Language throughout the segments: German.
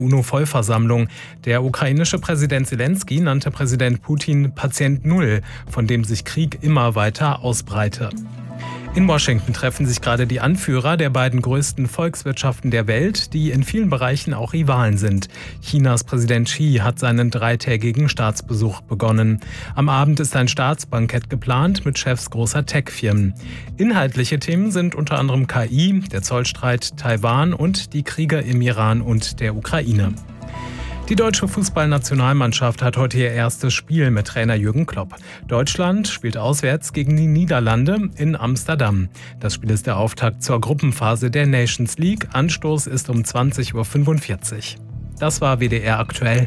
UNO-Vollversammlung. Der ukrainische Präsident Zelensky nannte Präsident Putin Patient Null, von dem sich Krieg immer weiter ausbreite. In Washington treffen sich gerade die Anführer der beiden größten Volkswirtschaften der Welt, die in vielen Bereichen auch Rivalen sind. Chinas Präsident Xi hat seinen 3-tägigen Staatsbesuch begonnen. Am Abend ist ein Staatsbankett geplant mit Chefs großer Tech-Firmen. Inhaltliche Themen sind unter anderem KI, der Zollstreit, Taiwan und die Kriege im Iran und der Ukraine. Die deutsche Fußballnationalmannschaft hat heute ihr erstes Spiel mit Trainer Jürgen Klopp. Deutschland spielt auswärts gegen die Niederlande in Amsterdam. Das Spiel ist der Auftakt zur Gruppenphase der Nations League. Anstoß ist um 20:45 Uhr. Das war WDR aktuell.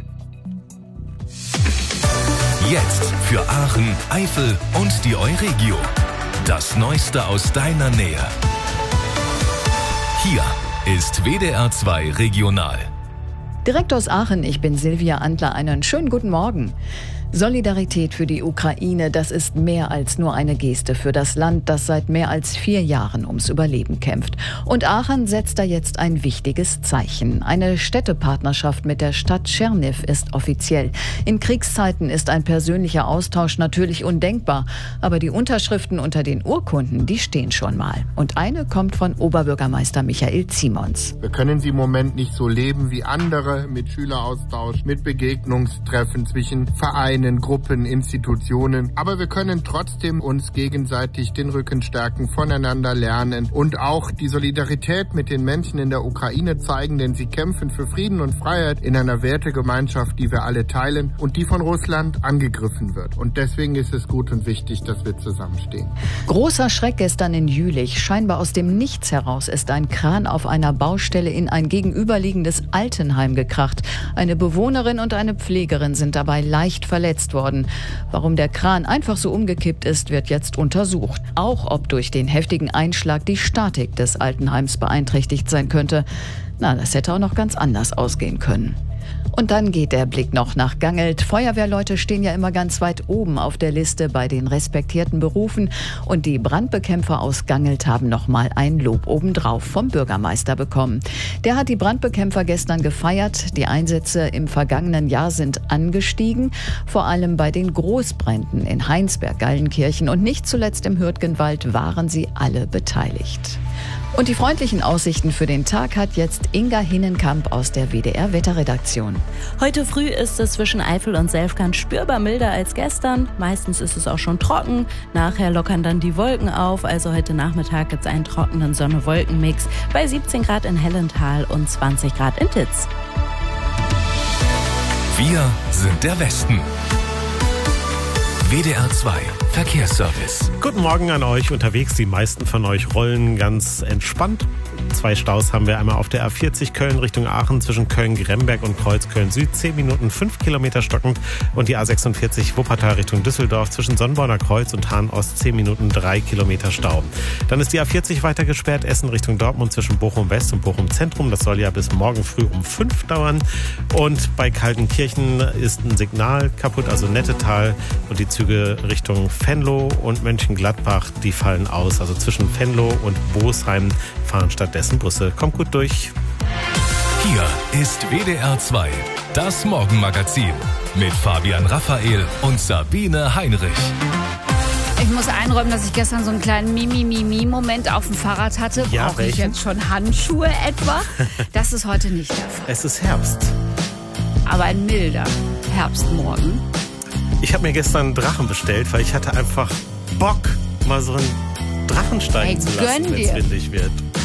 Jetzt für Aachen, Eifel und die Euregio. Das Neueste aus deiner Nähe. Hier ist WDR 2 Regional. Direkt aus Aachen, ich bin Silvia Antler. Einen schönen guten Morgen. Solidarität für die Ukraine, das ist mehr als nur eine Geste für das Land, das seit mehr als 4 Jahren ums Überleben kämpft. Und Aachen setzt da jetzt ein wichtiges Zeichen. Eine Städtepartnerschaft mit der Stadt Tscherniw ist offiziell. In Kriegszeiten ist ein persönlicher Austausch natürlich undenkbar. Aber die Unterschriften unter den Urkunden, die stehen schon mal. Und eine kommt von Oberbürgermeister Michael Ziemons. Wir können sie im Moment nicht so leben wie andere, mit Schüleraustausch, mit Begegnungstreffen zwischen Vereinen, Gruppen, Institutionen. Aber wir können trotzdem uns gegenseitig den Rücken stärken, voneinander lernen und auch die Solidarität mit den Menschen in der Ukraine zeigen, denn sie kämpfen für Frieden und Freiheit in einer Wertegemeinschaft, die wir alle teilen und die von Russland angegriffen wird. Und deswegen ist es gut und wichtig, dass wir zusammenstehen. Großer Schreck gestern in Jülich. Scheinbar aus dem Nichts heraus ist ein Kran auf einer Baustelle in ein gegenüberliegendes Altenheim gekracht. Eine Bewohnerin und eine Pflegerin sind dabei leicht verletzt worden. Warum der Kran einfach so umgekippt ist, wird jetzt untersucht. Auch ob durch den heftigen Einschlag die Statik des Altenheims beeinträchtigt sein könnte. Das hätte auch noch ganz anders ausgehen können. Und dann geht der Blick noch nach Gangelt. Feuerwehrleute stehen ja immer ganz weit oben auf der Liste bei den respektierten Berufen. Und die Brandbekämpfer aus Gangelt haben noch mal ein Lob obendrauf vom Bürgermeister bekommen. Der hat die Brandbekämpfer gestern gefeiert. Die Einsätze im vergangenen Jahr sind angestiegen. Vor allem bei den Großbränden in Heinsberg, Gallenkirchen und nicht zuletzt im Hürtgenwald waren sie alle beteiligt. Und die freundlichen Aussichten für den Tag hat jetzt Inga Hinnenkamp aus der WDR-Wetterredaktion. Heute früh ist es zwischen Eifel und Selfkant spürbar milder als gestern. Meistens ist es auch schon trocken. Nachher lockern dann die Wolken auf. Also heute Nachmittag gibt es einen trockenen Sonne-Wolken-Mix bei 17 Grad in Hellental und 20 Grad in Titz. Wir sind der Westen. WDR 2 Verkehrsservice. Guten Morgen an euch unterwegs. Die meisten von euch rollen ganz entspannt. 2 Staus haben wir einmal auf der A40 Köln Richtung Aachen zwischen Köln-Gremberg und Kreuzköln-Süd. 10 Minuten 5 Kilometer stockend. Und die A46 Wuppertal Richtung Düsseldorf zwischen Sonnborner Kreuz und Hahn-Ost 10 Minuten 3 Kilometer Stau. Dann ist die A40 weiter gesperrt. Essen Richtung Dortmund zwischen Bochum-West und Bochum-Zentrum. Das soll ja bis morgen früh um 5 dauern. Und bei Kaltenkirchen ist ein Signal kaputt, also Nettetal. Und die Züge Richtung Venlo und Mönchengladbach, die fallen aus. Also zwischen Venlo und Bosheim fahren stattdessen Busse. Kommt gut durch. Hier ist WDR 2, das Morgenmagazin mit Fabian Raphael und Sabine Heinrich. Ich muss einräumen, dass ich gestern so einen kleinen Mimi-Moment auf dem Fahrrad hatte. Ja, brauche ich jetzt schon Handschuhe etwa? Das ist heute nicht der Fall. Es ist Herbst. Aber ein milder Herbstmorgen. Ich habe mir gestern einen Drachen bestellt, weil ich hatte einfach Bock, mal so einen Drachen steigen zu lassen, wenn es windig wird.